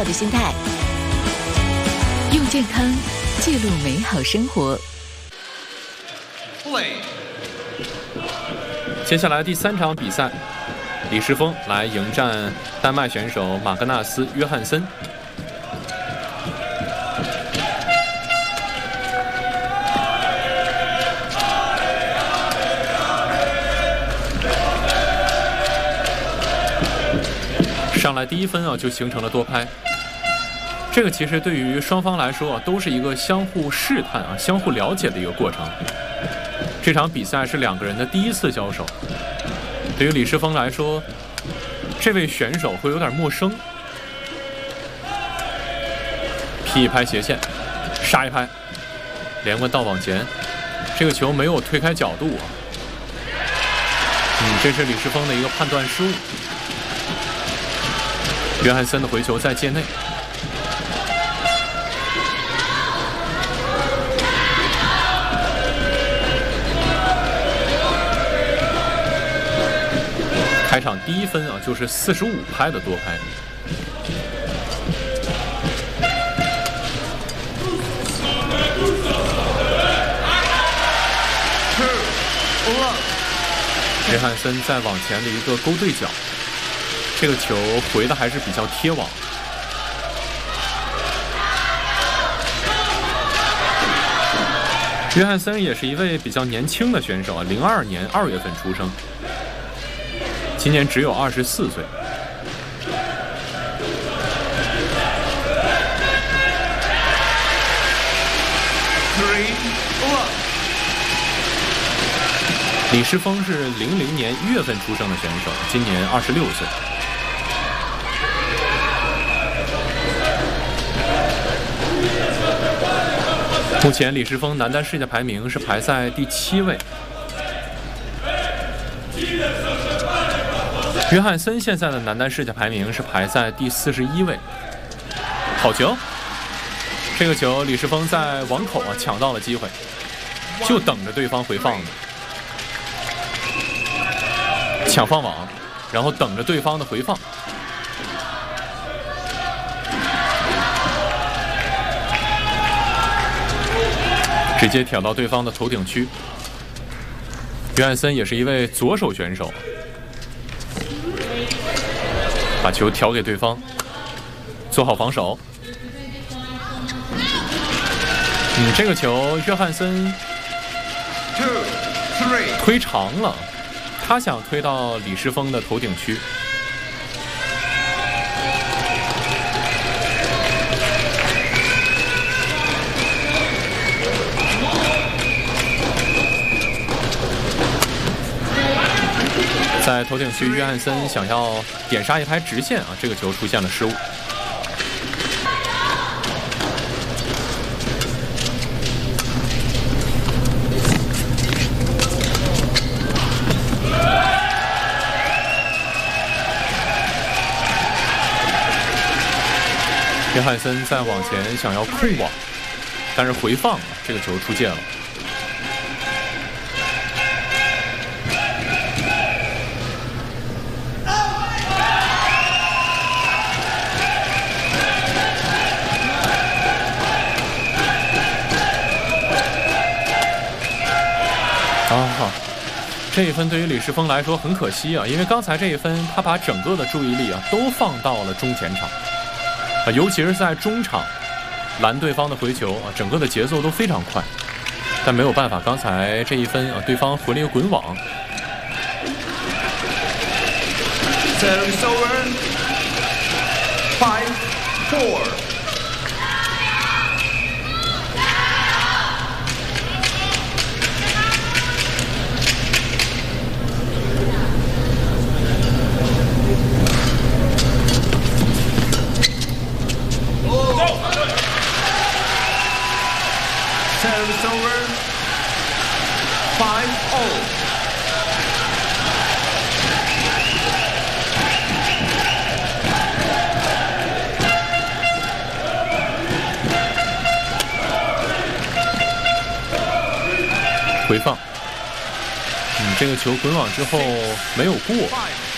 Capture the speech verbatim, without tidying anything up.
好的心态，用健康记录美好生活。 接下来第三场比赛，李世峰来迎战丹麦选手马格纳斯·约翰森。上来第一分啊，就形成了多拍。这个其实对于双方来说啊，都是一个相互试探啊、相互了解的一个过程。这场比赛是两个人的第一次交手，对于李世峰来说，这位选手会有点陌生。劈一拍斜线，杀一拍，连贯倒往前，这个球没有推开角度啊。嗯，这是李世峰的一个判断失误。约翰森的回球在界内。开场第一分啊，就是四十五拍的多拍。约翰森在往前的一个勾对角，这个球回的还是比较贴网。约翰森也是一位比较年轻的选手啊，零二年二月份出生。今年只有二十四岁。李世峰是零零年一月份出生的选手，今年二十六岁。目前李世峰男单世界排名是排在第七位。约翰森现在的男单世界排名是排在第四十一位。好球！这个球李世峰在网口啊抢到了机会，就等着对方回放呢。抢放网，然后等着对方的回放。直接挑到对方的头顶区。约翰森也是一位左手选手。把球挑给对方，做好防守。嗯，这个球约翰森推长了，他想推到李世峰的头顶区。在头顶区，约翰森想要点杀一拍直线啊，这个球出现了失误。约翰森在往前想要控网，但是回放啊，这个球出界了。啊，这一分对于李世峰来说很可惜啊，因为刚才这一分他把整个的注意力啊都放到了中前场啊，尤其是在中场拦对方的回球啊，整个的节奏都非常快，但没有办法，刚才这一分啊，对方回了一个滚网。 Service over. Five, four. Service over. Five all. 回放，嗯，这个球滚网之后没有过，